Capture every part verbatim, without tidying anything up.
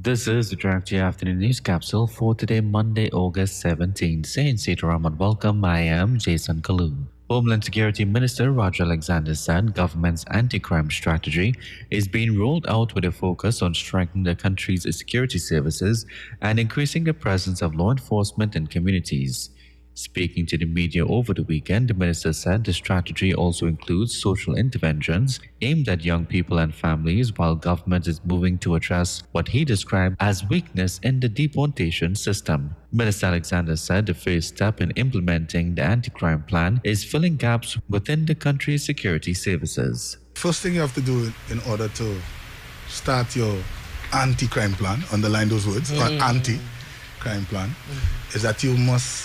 This is the Director Afternoon News Capsule for today, Monday, August seventeenth. Saint Sitaraman, welcome. I am Jason Kalu. Homeland Security Minister Roger Alexander said government's anti-crime strategy is being rolled out with a focus on strengthening the country's security services and increasing the presence of law enforcement in communities. Speaking to the media over the weekend, the minister said the strategy also includes social interventions aimed at young people and families, while government is moving to address what he described as weakness in the deportation system. Minister Alexander said the first step in implementing the anti-crime plan is filling gaps within the country's security services. First thing you have to do in order to start your anti-crime plan, underline those words, mm. or anti-crime plan, mm. is that you must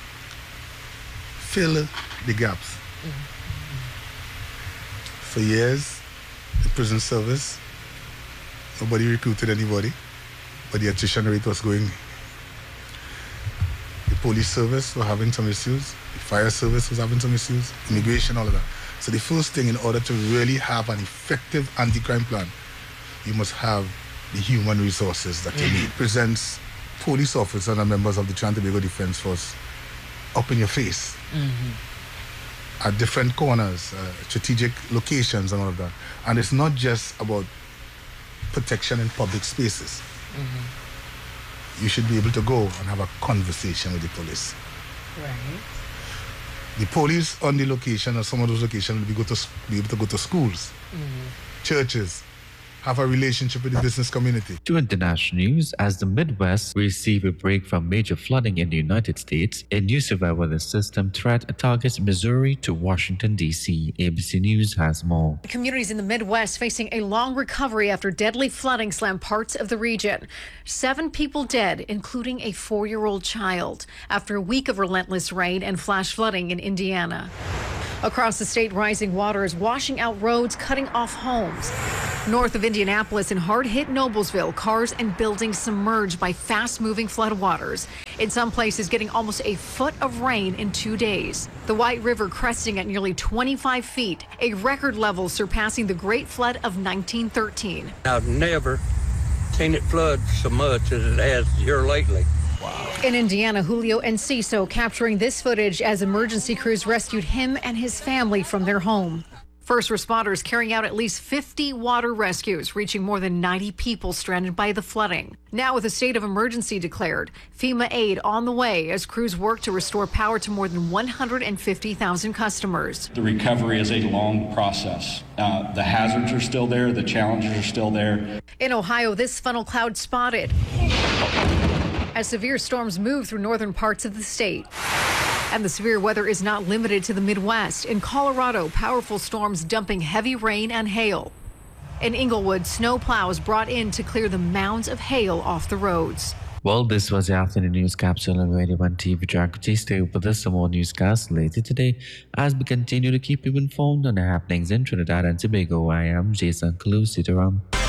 fill the gaps. Mm-hmm. For years, the prison service, nobody recruited anybody, but the attrition rate was going. The police service was having some issues, the fire service was having some issues, immigration, all of that. So the first thing, in order to really have an effective anti-crime plan, you must have the human resources that mm-hmm. you need. Presents police officers and members of the Trinidad and Tobago Defence Force up in your face, mm-hmm. at different corners, uh, strategic locations and all of that. And it's not just about protection in public spaces. Mm-hmm. You should be able to go and have a conversation with the police. Right. The police on the location, or some of those locations, will be, go to, be able to go to schools, mm-hmm. churches, have a relationship with the business community. To international news, as the Midwest receive a break from major flooding in the United States, a new severe weather system threat targets Missouri to Washington, D C A B C News has more. Communities in the Midwest facing a long recovery after deadly flooding slammed parts of the region. Seven people dead, including a four-year-old child, after a week of relentless rain and flash flooding in Indiana. Across the state, rising water is washing out roads, cutting off homes. North of Indianapolis and hard-hit Noblesville, cars and buildings submerged by fast-moving floodwaters. In some places, getting almost a foot of rain in two days. The White River cresting at nearly twenty-five feet, a record level surpassing the Great Flood of nineteen thirteen. I've never seen it flood so much as it has here lately. Wow. In Indiana, Julio Enciso capturing this footage as emergency crews rescued him and his family from their home. First responders carrying out at least fifty water rescues, reaching more than ninety people stranded by the flooding. Now with a state of emergency declared, FEMA aid on the way as crews work to restore power to more than one hundred fifty thousand customers. The recovery is a long process. Uh, the hazards are still there. The challenges are still there. In Ohio, this funnel cloud spotted as severe storms move through northern parts of the state. And the severe weather is not limited to the Midwest. In Colorado, powerful storms dumping heavy rain and hail. In Inglewood, snow plows brought in to clear the mounds of hail off the roads. Well, this was the Afternoon News Capsule on Radio one T V Jakarta. Stay with us for more newscasts later today as we continue to keep you informed on the happenings in Trinidad and Tobago. I am Jason Kalu Sitaram.